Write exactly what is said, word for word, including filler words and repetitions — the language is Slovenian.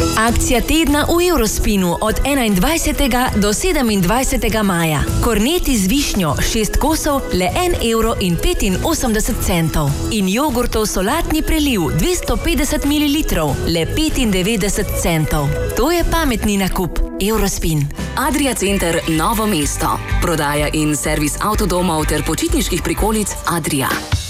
Akcija tedna v Eurospinu od enaindvajsetega do sedemindvajsetega maja. Korneti z višnjo šest kosov le en evro in petinosemdeset centov. In jogurtov solatni preliv dvesto petdeset mililitrov le petindevetdeset centov. To je pametni nakup. Eurospin. Adria Center Novo mesto. Prodaja in servis avtodomov ter počitniških prikolic Adria.